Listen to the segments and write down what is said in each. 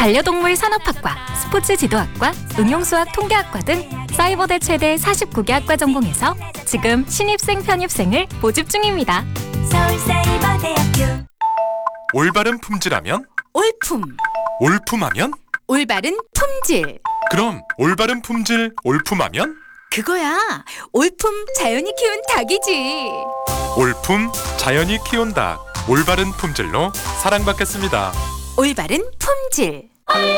반려동물 산업학과, 스포츠 지도학과, 응용수학 통계학과 등 사이버대 최대 49개 학과 전공에서 지금 신입생 편입생을 모집 중입니다. 서울사이버대학교. 올바른 품질하면? 올품, 올품하면? 올바른 품질. 그럼 올바른 품질 올품하면? 그거야. 올품 자연이 키운 닭이지. 올품 자연이 키운 닭, 올바른 품질로 사랑받겠습니다. 올바른 품질.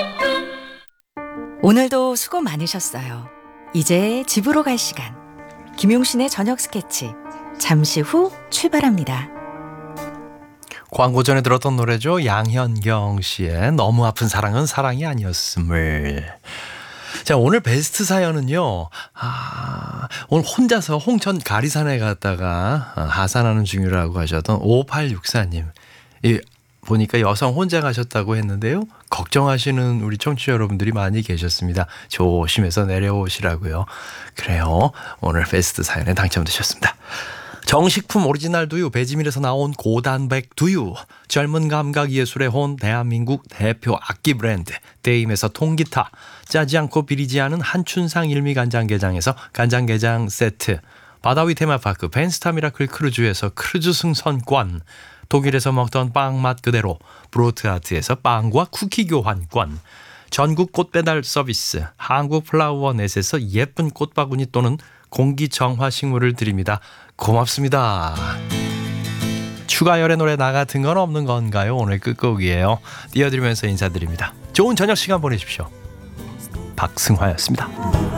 오늘도 수고 많으셨어요. 이제 집으로 갈 시간. 김용신의 저녁 스케치 잠시 후 출발합니다. 광고 전에 들었던 노래죠. 양현경 씨의 너무 아픈 사랑은 사랑이 아니었음을. 자, 오늘 베스트 사연은요. 오늘 혼자서 홍천 가리산에 갔다가 하산하는 중이라고 하셨던 5864님. 보니까 여성 혼자 가셨다고 했는데요. 걱정하시는 우리 청취자 여러분들이 많이 계셨습니다. 조심해서 내려오시라고요. 그래요. 오늘 베스트 사연에 당첨되셨습니다. 정식품 오리지널 두유 베지밀에서 나온 고단백 두유, 젊은 감각 예술의 혼 대한민국 대표 악기 브랜드 데임에서 통기타, 짜지 않고 비리지 않은 한춘상 일미간장게장에서 간장게장 세트, 바다위 테마파크 벤스타 미라클 크루즈에서 크루즈 승선권, 독일에서 먹던 빵 맛 그대로 브로트아트에서 빵과 쿠키 교환권, 전국 꽃 배달 서비스 한국 플라워넷에서 예쁜 꽃바구니 또는 공기정화 식물을 드립니다. 고맙습니다. 추가열의 노래 나 같은 건 없는 건가요? 오늘 끝곡이에요. 띄워드리면서 인사드립니다. 좋은 저녁 시간 보내십시오. 박승화였습니다.